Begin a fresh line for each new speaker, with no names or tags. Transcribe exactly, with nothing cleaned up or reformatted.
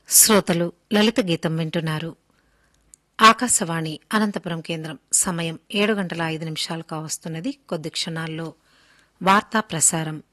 శ్రోతలు లలిత గీతం వింటున్నారు. ఆకాశవాణి అనంతపురం కేంద్రం. సమయం ఏడు గంటల ఐదు నిమిషాలు కావస్తున్నది. కొద్ది క్షణాల్లో వార్తా ప్రసారం.